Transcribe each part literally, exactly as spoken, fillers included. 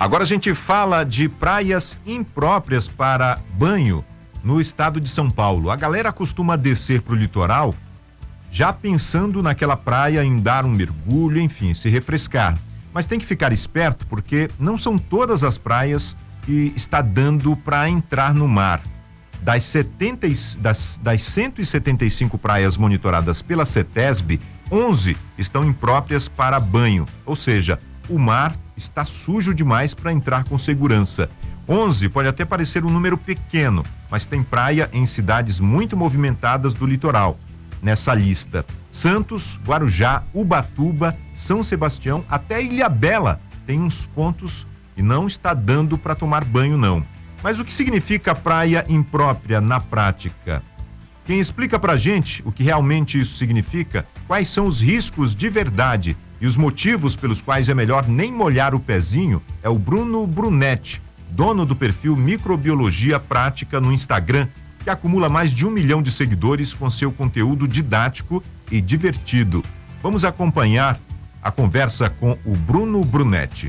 Agora a gente fala de praias impróprias para banho no estado de São Paulo. A galera costuma descer pro litoral já pensando naquela praia em dar um mergulho, enfim, se refrescar. Mas tem que ficar esperto porque não são todas as praias que está dando para entrar no mar. Das, setenta, das, das cento e setenta e cinco praias monitoradas pela CETESB, onze estão impróprias para banho, ou seja, o mar está sujo demais para entrar com segurança. onze pode até parecer um número pequeno, mas tem praia em cidades muito movimentadas do litoral. Nessa lista, Santos, Guarujá, Ubatuba, São Sebastião, até Ilhabela tem uns pontos e não está dando para tomar banho não. Mas o que significa praia imprópria na prática? Quem explica pra gente o que realmente isso significa, quais são os riscos de verdade e os motivos pelos quais é melhor nem molhar o pezinho, é o Bruno Brunetti, dono do perfil Microbiologia Prática no Instagram, que acumula mais de um milhão de seguidores com seu conteúdo didático e divertido. Vamos acompanhar a conversa com o Bruno Brunetti.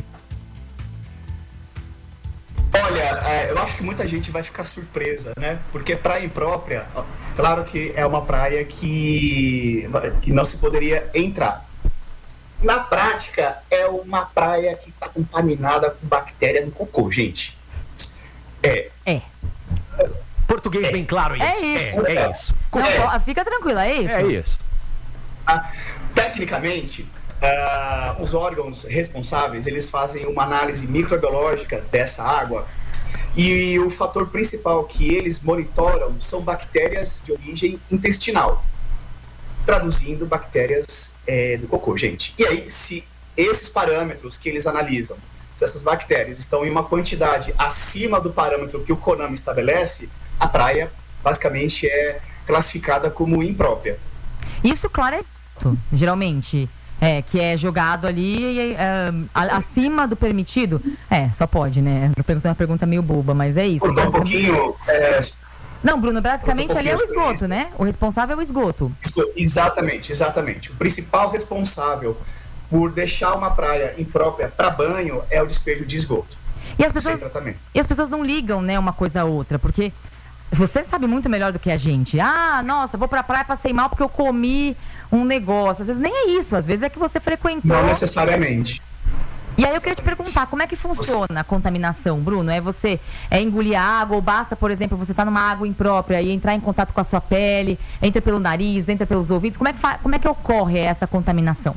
Olha, eu acho que muita gente vai ficar surpresa, né? Porque praia imprópria, claro que é uma praia que, que não se poderia entrar. Na prática, é uma praia que está contaminada com bactéria no cocô, gente. É. É. Português é. bem claro isso. É isso. É, é isso. Não, É. fica tranquila, é isso? É isso. Ah, tecnicamente, ah, os órgãos responsáveis, eles fazem uma análise microbiológica dessa água e o fator principal que eles monitoram são bactérias de origem intestinal, traduzindo bactérias é, do cocô, gente. E aí, se esses parâmetros que eles analisam, se essas bactérias estão em uma quantidade acima do parâmetro que o CONAMA estabelece, a praia basicamente é classificada como imprópria. Isso, claro, é geralmente, é, que é jogado ali é, acima do permitido. É, só pode, né? Eu perguntei uma pergunta meio boba, mas é isso. Por um pouquinho... É... Não, Bruno, basicamente um ali é o esgoto, isso. né? O responsável é o esgoto. Exatamente, exatamente. O principal responsável por deixar uma praia imprópria para banho é o despejo de esgoto. E as pessoas, sem tratamento. E as pessoas não ligam, né, uma coisa a outra, porque você sabe muito melhor do que a gente. Ah, nossa, vou pra praia, passei mal porque eu comi um negócio. Às vezes nem é isso, às vezes é que você frequentou. Não necessariamente. E aí eu queria te perguntar, como é que funciona a contaminação, Bruno? É você é engolir água ou basta, por exemplo, você tá numa água imprópria e entrar em contato com a sua pele, entra pelo nariz, entra pelos ouvidos? Como é que, fa- como é que ocorre essa contaminação?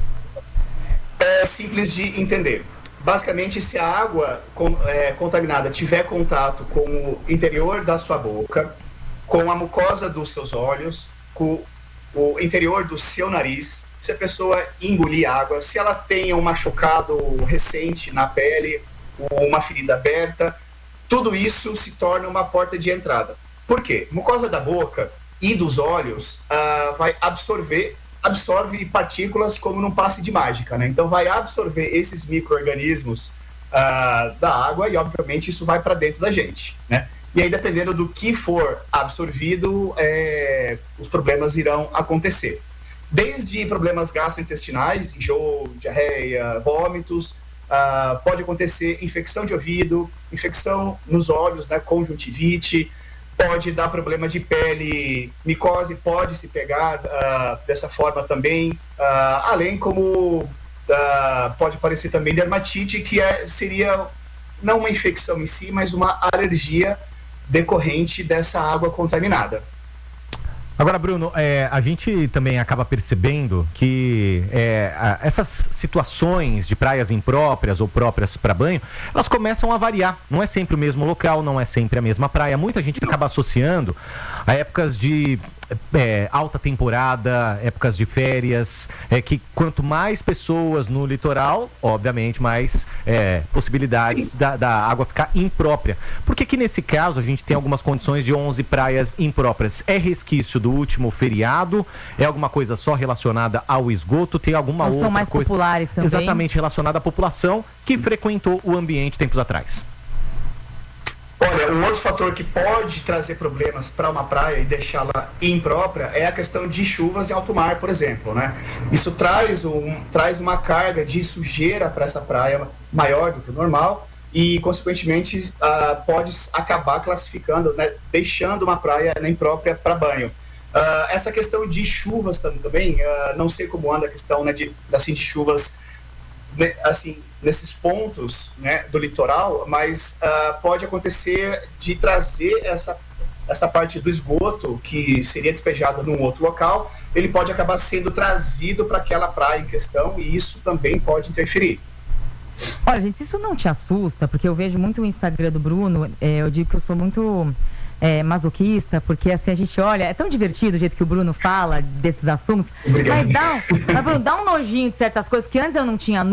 É simples de entender. Basicamente, se a água com, é, contaminada tiver contato com o interior da sua boca, com a mucosa dos seus olhos, com o interior do seu nariz, se a pessoa engolir água, se ela tem um machucado recente na pele, ou uma ferida aberta, tudo isso se torna uma porta de entrada. Por quê? Mucosa da boca e dos olhos ah, vai absorver absorve partículas como num passe de mágica, né? Então vai absorver esses micro-organismos uh, da água e, obviamente, isso vai para dentro da gente, né? E aí, dependendo do que for absorvido, é, os problemas irão acontecer. Desde problemas gastrointestinais, enjoo, diarreia, vômitos, uh, pode acontecer infecção de ouvido, infecção nos olhos, né? Conjuntivite, pode dar problema de pele, micose pode se pegar uh, dessa forma também, uh, além como uh, pode aparecer também dermatite, que é, seria não uma infecção em si, mas uma alergia decorrente dessa água contaminada. Agora, Bruno, é, a gente também acaba percebendo que é, a, essas situações de praias impróprias ou próprias para banho, elas começam a variar. Não é sempre o mesmo local, não é sempre a mesma praia. Muita gente acaba associando a épocas de é, alta temporada, épocas de férias, é que quanto mais pessoas no litoral, obviamente, mais é, possibilidades da, da água ficar imprópria. Por que que nesse caso a gente tem algumas condições de onze praias impróprias? É resquício do último feriado? É alguma coisa só relacionada ao esgoto? Tem alguma Ou outra são mais coisa populares também? exatamente relacionada à população que frequentou o ambiente tempos atrás? Olha, um outro fator que pode trazer problemas para uma praia e deixá-la imprópria é a questão de chuvas em alto mar, por exemplo, né? Isso traz, um, traz uma carga de sujeira para essa praia maior do que o normal, e, consequentemente, uh, pode acabar classificando, né, deixando uma praia imprópria para banho. Uh, essa questão de chuvas também, uh, não sei como anda a questão, né, de, assim, de chuvas, né, assim, nesses pontos, né, do litoral, mas uh, pode acontecer de trazer essa, essa parte do esgoto que seria despejado num outro local, ele pode acabar sendo trazido para aquela praia em questão e isso também pode interferir. Olha, gente, se isso não te assusta, porque eu vejo muito o Instagram do Bruno, é, eu digo que eu sou muito é, masoquista, porque assim, a gente olha, é tão divertido o jeito que o Bruno fala desses assuntos, Obrigado. mas dá, mas, Bruno, dá um nojinho de certas coisas que antes eu não tinha